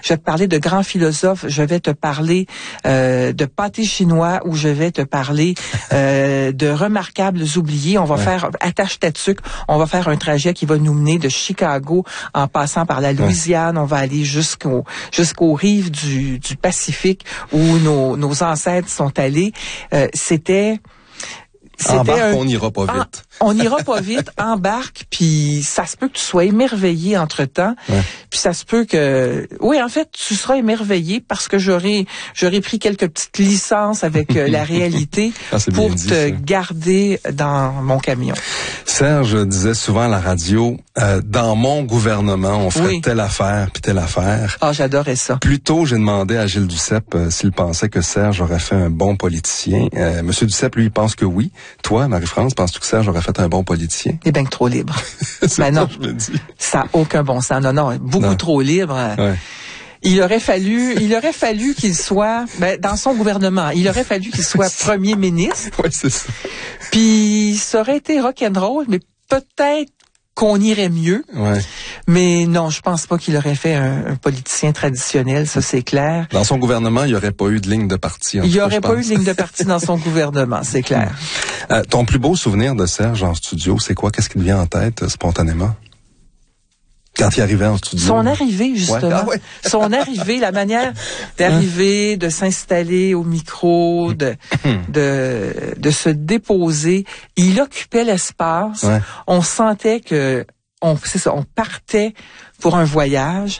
je vais te parler de grands philosophes, je vais te parler de pâté chinois, ou je vais te parler de remarquables oubliés. On va faire attache ta tuque, on va faire un trajet qui va nous mener de Chicago en passant par la Louisiane, on va aller jusqu'aux rives du Pacifique où nos ancêtres sont allés. C'était embarque, on n'ira pas vite. On n'ira pas vite, embarque, puis ça se peut que tu sois émerveillé entre-temps, puis ça se peut que... Oui, en fait, tu seras émerveillé parce que j'aurais pris quelques petites licences avec la réalité pour te garder dans mon camion. Serge disait souvent à la radio, dans mon gouvernement, on ferait telle affaire puis telle affaire. Ah, j'adorais ça. Plus tôt, j'ai demandé à Gilles Duceppe s'il pensait que Serge aurait fait un bon politicien. Monsieur Duceppe, lui, il pense que oui. Toi, Marie-France, penses-tu que Serge aurait fait un bon politicien? Il est bien que trop libre. C'est non, je me dis. Ça n'a aucun bon sens. Non, beaucoup trop libre. Il aurait fallu qu'il soit, dans son gouvernement, il aurait fallu qu'il soit premier ministre. Oui, c'est ça. Puis ça aurait été rock'n'roll, mais peut-être qu'on irait mieux. Mais non, je pense pas qu'il aurait fait un politicien traditionnel, ça c'est clair. Dans son gouvernement, il n'y aurait pas eu de ligne de parti. Il n'y aurait pas eu de ligne de parti dans son gouvernement, c'est clair. Ton plus beau souvenir de Serge en studio, c'est quoi? Qu'est-ce qui te vient en tête spontanément? Quand il arrivait en studio. Son arrivée, justement. Son arrivée, la manière d'arriver, de s'installer au micro, de se déposer. Il occupait l'espace. On sentait que, on partait pour un voyage.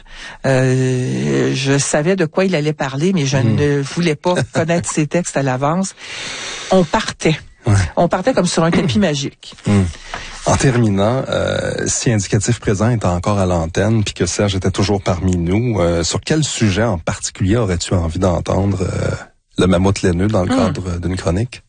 Je savais de quoi il allait parler, mais je ne voulais pas connaître ses textes à l'avance. On partait. On partait comme sur un tapis magique. En terminant, si Indicatif Présent est encore à l'antenne puis que Serge était toujours parmi nous, sur quel sujet en particulier aurais-tu envie d'entendre le mammouth laineux dans le cadre d'une chronique?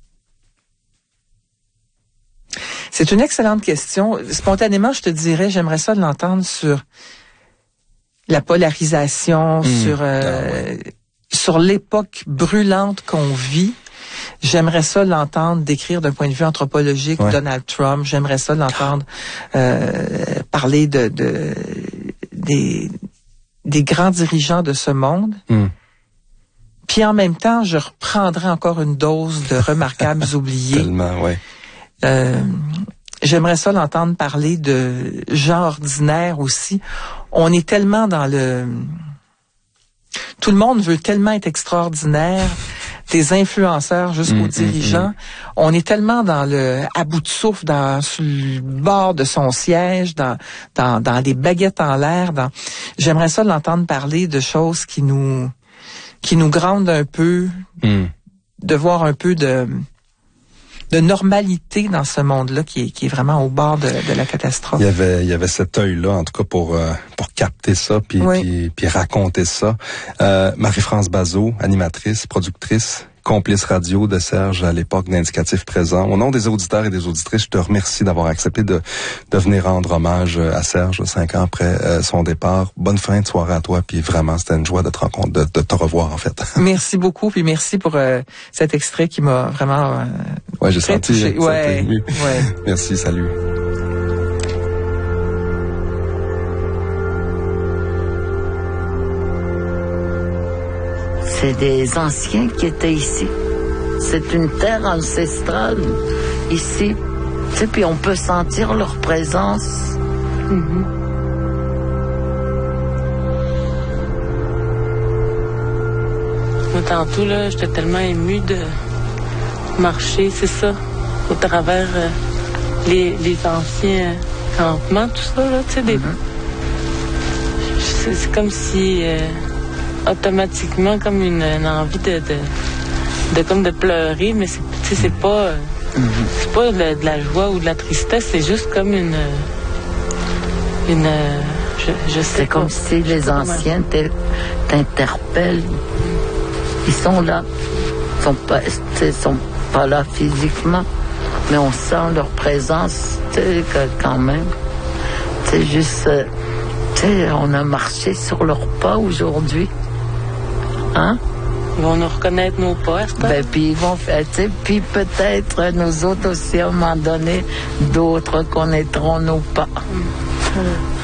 C'est une excellente question. Spontanément, je te dirais, j'aimerais ça l'entendre sur la polarisation, sur l'époque brûlante qu'on vit. J'aimerais ça l'entendre décrire d'un point de vue anthropologique Donald Trump. J'aimerais ça l'entendre parler des grands dirigeants de ce monde. Puis en même temps, je reprendrai encore une dose de remarquables oubliés. Tellement, J'aimerais ça l'entendre parler de gens ordinaires aussi. On est tellement dans le... Tout le monde veut tellement être extraordinaire, des influenceurs jusqu'aux dirigeants. On est tellement dans le à bout de souffle, sur le bord de son siège, dans des baguettes en l'air. J'aimerais ça l'entendre parler de choses qui nous grandent un peu, de voir un peu de normalité dans ce monde-là qui est vraiment au bord de la catastrophe. Il y avait cet œil-là, en tout cas, pour capter ça, puis raconter ça. Marie-France Bazot, animatrice, productrice, complice radio de Serge à l'époque d'Indicatif Présent. Au nom des auditeurs et des auditrices, je te remercie d'avoir accepté de venir rendre hommage à Serge 5 ans après son départ. Bonne fin de soirée à toi, puis vraiment, c'était une joie de te rencontrer, de te revoir, en fait. Merci beaucoup, puis merci pour cet extrait qui m'a vraiment j'ai senti. Touché. Merci, salut. C'est des anciens qui étaient ici. C'est une terre ancestrale ici. Tu sais, puis on peut sentir leur présence. Moi, tantôt, là, j'étais tellement émue de marcher, c'est ça, au travers les anciens campements, tout ça, là, tu sais, c'est comme si... automatiquement comme une envie de pleurer, mais c'est pas de la joie ou de la tristesse, c'est juste comme une je sais c'est pas. Comme si les anciens t'interpellent. Ils sont là, ils sont pas là physiquement, mais on sent leur présence, quand même. C'est juste on a marché sur leurs pas aujourd'hui. Hein? Ils vont nous reconnaître nos pas, puis ils vont faire, puis peut-être nous autres aussi, à un moment donné, d'autres connaîtront nos pas.